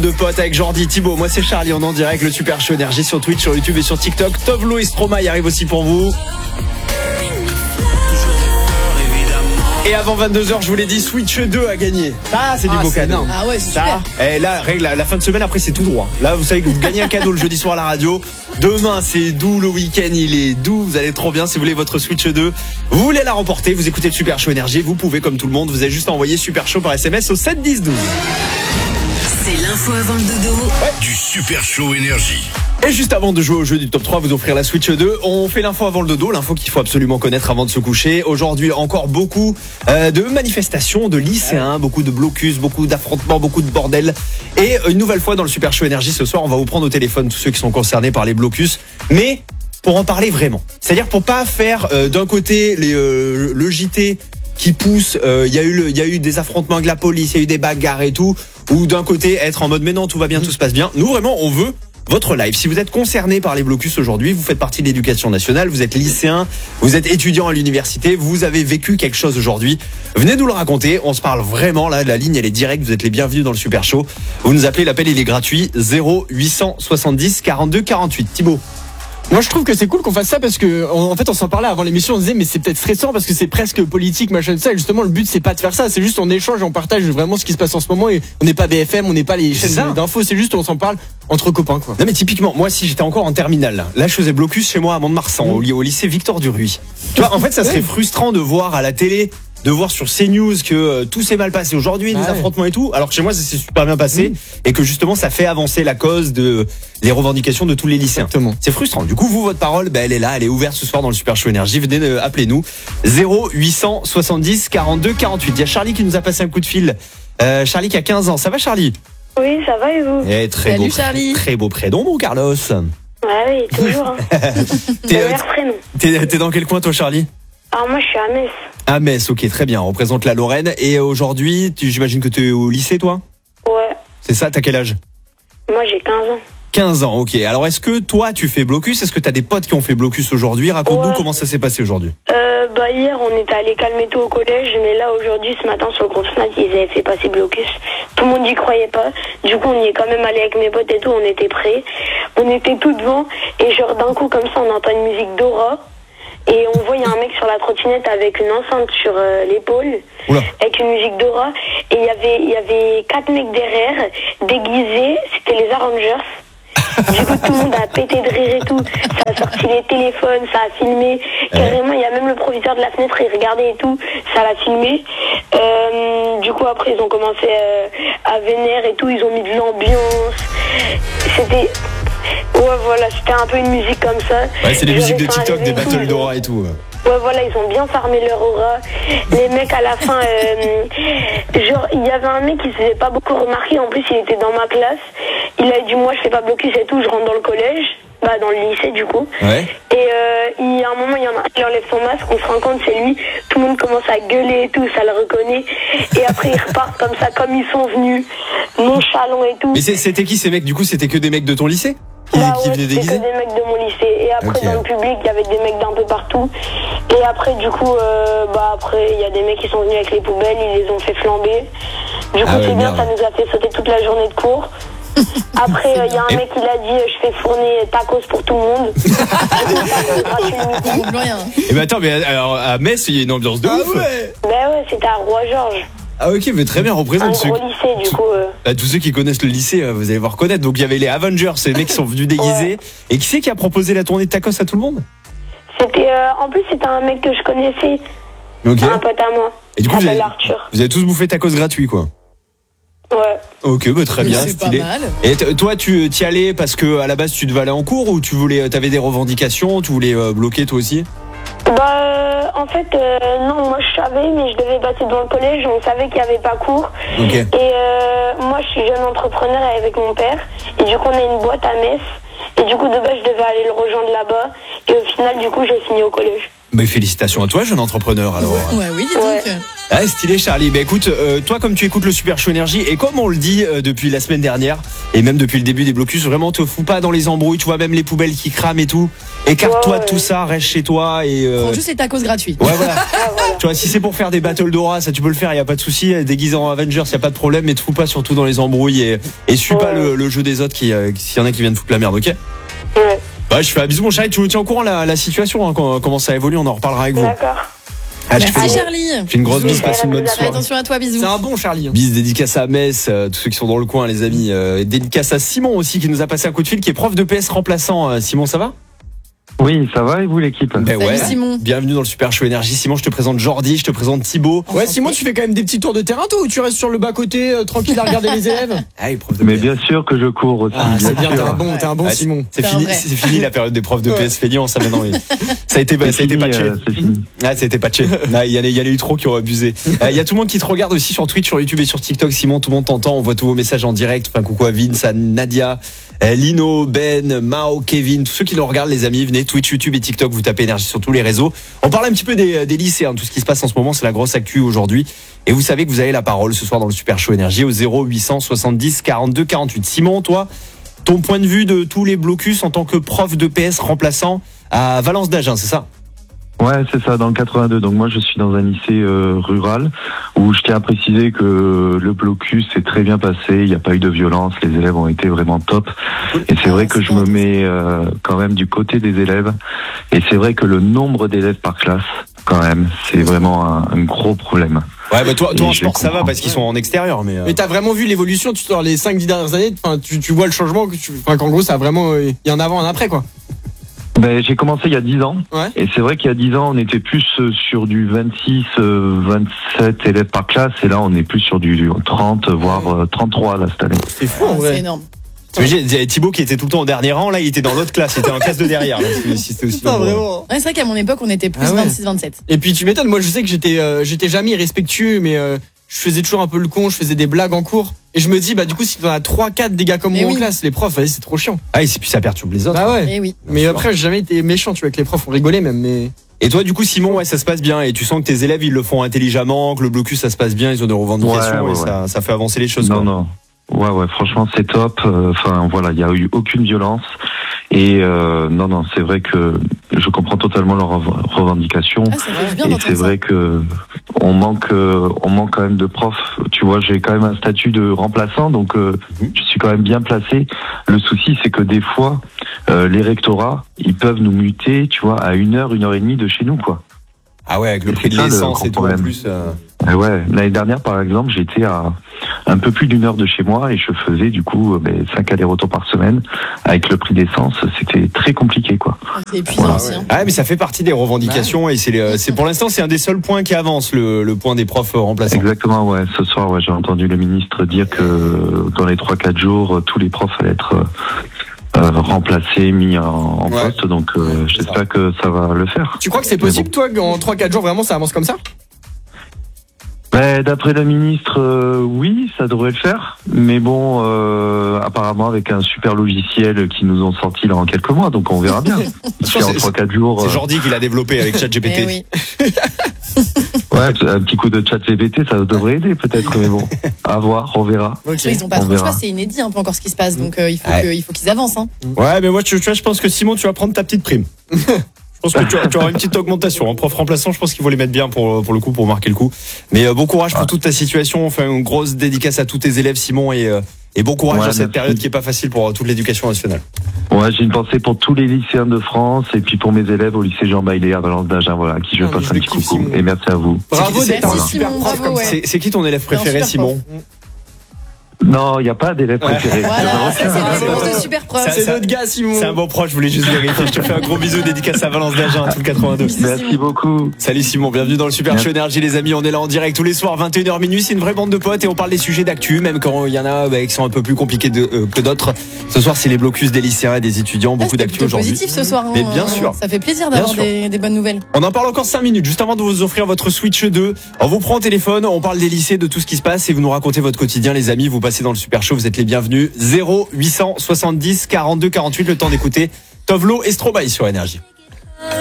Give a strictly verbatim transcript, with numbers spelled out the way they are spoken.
de potes avec Jordi, Thibaut. Moi c'est Charlie, on est en direct, le Super Show Énergie sur Twitch, sur YouTube et sur TikTok. Tovlo et Stromae arrive aussi pour vous. Et avant vingt-deux heures, je vous l'ai dit, Switch deux à gagner. Ça, c'est du ah, beau c'est cadeau. énorme. Ah ouais, c'est super. Et là, règle, la fin de semaine, après, c'est tout droit. Là, vous savez que vous gagnez un cadeau le jeudi soir à la radio. Demain, c'est doux. Le week-end, il est doux. Vous allez trop bien. Si vous voulez votre Switch deux, vous voulez la remporter, vous écoutez le Super Show Énergie. Vous pouvez, comme tout le monde, vous avez juste à envoyer Super Show par S M S au sept dix douze. C'est l'info avant le dodo. Ouais. Du Super Show Énergie. Et juste avant de jouer au jeu du top trois, vous offrir la Switch deux, on fait l'info avant le dodo, l'info qu'il faut absolument connaître avant de se coucher. Aujourd'hui, encore beaucoup euh, de manifestations, de lycéens, beaucoup de blocus, beaucoup d'affrontements, beaucoup de bordel. Et une nouvelle fois dans le Super Show Énergie ce soir, on va vous prendre au téléphone tous ceux qui sont concernés par les blocus. Mais pour en parler vraiment. C'est-à-dire pour pas faire euh, d'un côté les, euh, le J T qui pousse, il euh, y a eu le, y a eu des affrontements avec la police, il y a eu des bagarres et tout, ou d'un côté être en mode mais non, tout va bien, tout se passe bien. Nous vraiment, on veut votre live. Si vous êtes concerné par les blocus aujourd'hui, vous faites partie de l'éducation nationale, vous êtes lycéen, vous êtes étudiant à l'université, vous avez vécu quelque chose aujourd'hui, venez nous le raconter, on se parle vraiment là, la ligne elle est directe, vous êtes les bienvenus dans le Super Show. Vous nous appelez, l'appel il est gratuit, zéro huit cent soixante-dix quarante-deux quarante-huit. Thibaut. Moi je trouve que c'est cool qu'on fasse ça parce que en fait on s'en parlait avant l'émission, on disait mais c'est peut-être stressant parce que c'est presque politique machin de ça, et justement le but c'est pas de faire ça, c'est juste on échange et on partage vraiment ce qui se passe en ce moment, et on n'est pas B F M, on n'est pas les chaînes d'infos, c'est juste on s'en parle entre copains quoi. Non mais typiquement moi si j'étais encore en terminale là, là je faisais blocus chez moi à Mont-de-Marsan, mmh. au, au lycée Victor Duruy. Tu vois en fait ça serait frustrant de voir à la télé, de voir sur CNews que euh, tout s'est mal passé aujourd'hui, ah des ouais. affrontements et tout, alors que chez moi ça s'est super bien passé, mmh. et que justement ça fait avancer la cause de les revendications de tous les lycéens. Exactement. C'est frustrant. Du coup, vous, votre parole, ben, elle est là, elle est ouverte ce soir dans le Super Show Énergie. Venez, euh, appelez-nous zéro huit cent soixante-dix quarante-deux quarante-huit. Il y a Charlie qui nous a passé un coup de fil. Euh, Charlie qui a quinze ans. Ça va, Charlie? Oui, ça va et vous? Eh, très Salut, beau, Charlie. Très beau prénom, mon Carlos. Ouais, oui, toujours. Hein. t'es, euh, prénom. T'es, t'es dans quel coin, toi, Charlie? Alors moi, je suis à Metz. À Metz, ok, très bien. On représente la Lorraine. Et aujourd'hui, tu, j'imagine que tu es au lycée, toi? Ouais. C'est ça, t'as quel âge? Moi, j'ai quinze ans. quinze ans, ok. Alors, est-ce que toi, tu fais blocus? Est-ce que tu as des potes qui ont fait blocus aujourd'hui? Raconte-nous ouais. comment ça s'est passé aujourd'hui. Euh, bah, hier, on était allé calmer tout au collège, mais là, aujourd'hui, ce matin, sur le groupe Snap, ils avaient fait passer blocus. Tout le monde n'y croyait pas. Du coup, on y est quand même allé avec mes potes et tout, on était prêts. On était tout devant, et genre, d'un coup, comme ça, on entend une musique d'aura. Et on voit, il y a un mec sur la trottinette avec une enceinte sur euh, l'épaule, Oula. avec une musique d'aura. Et il y avait, il y avait quatre mecs derrière, déguisés, c'était les Avengers. Du coup, tout le monde a pété de rire et tout. Ça a sorti les téléphones, ça a filmé. Carrément, il y a même le proviseur de la fenêtre, il regardait et tout. Ça l'a filmé. Euh, du coup, après, ils ont commencé euh, à vénère et tout. Ils ont mis de l'ambiance. C'était... Ouais, voilà, c'était un peu une musique comme ça. Ouais, c'est des musiques de TikTok, des battles d'aura et tout. Ouais, voilà, ils ont bien farmé leur aura. Les mecs, à la fin, euh, genre, il y avait un mec qui se faisait pas beaucoup remarquer. En plus, il était dans ma classe. Il a dit, moi, je fais pas blocus et tout, je rentre dans le collège. Bah, dans le lycée, du coup. Ouais. Et euh, il y a un moment, il y en a un qui enlève son masque, on se rend compte, c'est lui. Tout le monde commence à gueuler et tout, ça le reconnaît. Et après, ils repartent comme ça, comme ils sont venus, nonchalants et tout. Mais c'était qui ces mecs? Du coup, c'était que des mecs de ton lycée qui, bah qui ouais, venaient c'était déguisés? que des mecs de mon lycée. Et après, okay. dans le public, il y avait des mecs d'un peu partout. Et après, du coup, euh, bah après, il y a des mecs qui sont venus avec les poubelles, ils les ont fait flamber. Du coup, ah ouais, c'est bien, ça nous a fait sauter toute la journée de cours. Après, il euh, y a un et... mec qui l'a dit, je fais fournir tacos pour tout le monde. Et ben attends, mais alors, à Metz, il y a une ambiance de ah ouf. Ouais. Ben ouais, c'était à Roi-Georges. Ah ok, mais très bien, on représente un ceux... gros lycée, du coup. Euh... Bah, tous ceux qui connaissent le lycée, vous allez voir reconnaître. Donc il y avait les Avengers, ces mecs qui sont venus déguisés. Ouais. Et qui c'est qui a proposé la tournée de tacos à tout le monde? C'était, euh, en plus, c'était un mec que je connaissais. Okay. Un pote à moi. Et du coup, vous avez, Arthur. vous avez tous bouffé tacos gratuits, quoi. Ouais. Ok, bah très bien, c'est stylé. Pas mal. Et t- toi, tu t'y allais parce que à la base tu devais aller en cours, ou tu voulais, t'avais des revendications, tu voulais euh, bloquer toi aussi? Bah, euh, en fait, euh, non, moi je savais, mais je devais passer dans le collège, on savait qu'il n'y avait pas cours. Okay. Et euh, moi, je suis jeune entrepreneur avec mon père, et du coup, on a une boîte à Metz. Et du coup, de base, je devais aller le rejoindre là-bas. Et au final, du coup, j'ai fini au collège. Mais félicitations à toi, jeune entrepreneur, alors. Ouais, oui, dis donc. Ouais. Ah, stylé Charlie. Bah écoute, euh, toi comme tu écoutes le Super Show Énergie et comme on le dit euh, depuis la semaine dernière et même depuis le début des blocus, vraiment te fous pas dans les embrouilles, tu vois, même les poubelles qui crament et tout. Écarte-toi Ouais, de ouais. tout ça, reste chez toi et euh, Prends juste les tacos gratuits. ouais voilà. Tu vois, si c'est pour faire des battles d'aura, ça tu peux le faire, y a pas de souci. Déguisé en Avengers, y a pas de problème, mais te fous pas surtout dans les embrouilles et, et suis pas le, le jeu des autres qui, euh, s'il y en a qui viennent foutre la merde, ok? Ouais, Bah je fais un bisou mon chéri, tu me tiens au courant la, la situation, hein, quand- comment ça évolue, on en reparlera avec vous. d'accord. Ah, je te fais Merci une- Charlie. je fais une grosse bise, passe une bonne Fais Fais soirée. attention à toi, bisous. C'est un bon Charlie. Bise dédicace à Metz, euh, tous ceux qui sont dans le coin, les amis. Euh, dédicace à Simon aussi qui nous a passé un coup de fil, qui est prof de P S remplaçant. Euh, Simon, ça va? Oui, ça va et vous l'équipe? Ben Salut Simon. Bienvenue dans le Super Show Énergie. Simon, je te présente Jordi, je te présente Thibaut. Ouais, Simon, tu fais quand même des petits tours de terrain, toi, ou tu restes sur le bas-côté, euh, tranquille à regarder les élèves? Ah, prof de Mais P S. bien sûr que je cours aussi. Ah, c'est bien, t'es sûr. un bon, t'es un bon Ouais, Simon. C'est C'est un fini, vrai. c'est fini la période des profs de P S feignants, ça maintenant. oui. Ça a été, C'est ça a été fini, patché. euh, c'est fini. Ah, ça a été patché. Ah, Il y en a, il y en a eu trop qui ont abusé. Euh, Il y a tout le monde qui te regarde aussi sur Twitch, sur YouTube et sur TikTok. Simon, tout le monde t'entend. On voit tous vos messages en direct. Enfin, coucou à Vince, à Nadia, euh, Lino, Ben, Mao, Kevin, tous ceux qui nous regardent, les amis, venez Twitch, YouTube et TikTok. Vous tapez Énergie sur tous les réseaux. On parle un petit peu des, des lycées, hein, tout ce qui se passe en ce moment. C'est la grosse actu aujourd'hui. Et vous savez que vous avez la parole ce soir dans le Super Show Énergie au zéro huit cent soixante-dix quarante-deux quarante-huit. Simon, toi, ton point de vue de tous les blocus en tant que prof de P S remplaçant à Valence d'Agen, c'est ça? Ouais, c'est ça, dans le quatre-vingt-deux. Donc moi, je suis dans un lycée euh, rural où je tiens à préciser que le blocus s'est très bien passé. Il n'y a pas eu de violence. Les élèves ont été vraiment top. Et c'est vrai que je me mets euh, quand même du côté des élèves. Et c'est vrai que le nombre d'élèves par classe, quand même, c'est vraiment un, un gros problème. Ouais, bah toi, toi Et en je sport ça va comprends. parce qu'ils sont en extérieur, mais. euh, Mais t'as vraiment vu l'évolution, tu dans les cinq dix dernières années, enfin, tu, tu vois le changement, que tu, enfin, qu'en gros, ça a vraiment, il y a un avant, un après, quoi. Ben, j'ai commencé il y a dix ans. Ouais. Et c'est vrai qu'il y a dix ans, on était plus euh, sur du vingt-six, euh, vingt-sept élèves par classe. Et là, on est plus sur du trente, voire euh, trente-trois là, cette année. C'est fou, en Ah, c'est vrai. énorme. T'imagines, il y avait Thibaut qui était tout le temps au dernier rang, là il était dans l'autre classe, il était en classe de derrière. Donc, si c'était aussi Putain, nombreux. vraiment. Ouais, c'est vrai qu'à mon époque, on était plus Ah ouais. vingt-six vingt-sept. Et puis tu m'étonnes, moi je sais que j'étais euh, j'étais jamais irrespectueux, mais euh, je faisais toujours un peu le con, je faisais des blagues en cours. Et je me dis, bah du coup, si t'en as trois quatre des gars comme Mais moi oui. en classe, les profs, vas-y, c'est trop chiant. Ah, et puis ça perturbe les autres. Bah ouais. Eh oui. Mais après, j'ai jamais été méchant, tu vois, avec les profs, on rigolait même, mais. Et toi, du coup, Simon, ouais, ça se passe bien. Et tu sens que tes élèves, ils le font intelligemment, que le blocus, ça se passe bien, ils ont des revendications Ouais, ouais, et ça, ça fait avancer les choses. Non, quoi. non. Ouais, ouais, franchement, c'est top. Enfin, voilà, il y a eu aucune violence. Et euh, non, non, c'est vrai que je comprends totalement leurs rev- revendications. Ah, ça fait du bien Et d'entendre c'est ça. vrai que on manque, euh, on manque quand même de profs. Tu vois, j'ai quand même un statut de remplaçant, donc euh, Mhm. je suis quand même bien placé. Le souci, c'est que des fois, euh, les rectorats, ils peuvent nous muter, tu vois, à une heure, une heure et demie de chez nous, quoi. Ah ouais, avec le Et prix de c'est ça, le l'essence gros et tout en problème. plus. euh, Et ouais, l'année dernière, par exemple, j'étais à un peu plus d'une heure de chez moi et je faisais du coup euh, ben, cinq allers-retours par semaine. Avec le prix d'essence, c'était très compliqué, quoi. C'est épuisant Voilà, aussi. hein. Ah, mais ça fait partie des revendications et c'est, les- c'est pour l'instant, c'est un des seuls points qui avance, le, le point des profs remplaçants. Exactement, ouais. Ce soir, ouais, j'ai entendu le ministre dire que dans les trois quatre jours, tous les profs allaient être euh, remplacés, mis en, en Ouais. poste. Donc, euh, Ouais, c'est j'espère ça. que ça va le faire. Tu crois que c'est Mais possible, toi, qu'en trois quatre jours, vraiment, ça avance comme ça? Ben, d'après le ministre, euh, oui, ça devrait le faire. Mais bon, euh, apparemment avec un super logiciel qui nous ont sorti là en quelques mois, donc on verra bien. sûr, Si en c'est- trois quatre jours, C'est euh, Jordi qui l'a développé avec Eh ChatGPT. oui. ouais, un petit coup de chat G P T, ça devrait aider peut-être. Mais bon, à voir, on verra. Ok. Ils ont pas On trop le verra. choix, c'est inédit un peu encore ce qui se passe, donc euh, il faut Ouais. que- il faut qu'ils avancent. Hein. Ouais, mais moi, tu, tu vois, je pense que Simon, tu vas prendre ta petite prime. Je pense que tu, tu auras une petite augmentation. En prof remplaçant, je pense qu'il faut les mettre bien pour, pour le coup, pour marquer le coup. Mais euh, bon courage pour toute ta situation. On fait une grosse dédicace à tous tes élèves, Simon, et, euh, et bon courage Ouais, dans cette merci. période qui est pas facile pour euh, toute l'éducation nationale. Ouais, j'ai une pensée pour tous les lycéens de France et puis pour mes élèves au lycée Jean Baillet à Valence d'Agen, voilà, à qui je Ah, mais passe je un le petit kiffe, coucou. Simon. Et merci à vous. Bravo C'est- d'être un Merci, super Simon, prof bravo, comme ouais. ça. C'est, c'est qui ton élève C'est un préféré, super Simon? Non, il n'y a pas d'élèves préférés. Voilà, ça c'est Ah, une réponse ouais. de super prof. Ça, C'est ça- notre gars, Simon. C'est un bon proche, je voulais juste vérifier. Je te fais un gros bisou, dédicace à Valence d'Agen, à tout le quatre-vingt-deux. Merci beaucoup. Salut Simon, bienvenue dans le Super Merci. Show Énergie les amis, on est là en direct tous les soirs vingt et une heures minuit, c'est une vraie bande de potes et on parle des sujets d'actu, même quand il y en a bah, qui sont un peu plus compliqués de, euh, que d'autres. Ce soir c'est les blocus des lycéens et des étudiants, Ah, beaucoup c'était d'actu plutôt aujourd'hui. positif ce soir. hein. Mais bien sûr. Ça fait plaisir Bien d'avoir sûr. des, des bonnes nouvelles. On en parle encore cinq minutes, juste avant de vous offrir votre Switch deux. On vous prend au téléphone, on parle des lycées, de tout ce qui se passe et vous nous racontez votre quotidien les amis, vous passez dans le Super Show, vous êtes les bienvenus. zéro huit cent soixante-dix quarante-deux quarante-huit, le temps d'écouter Tovlo et Stromae sur Énergie.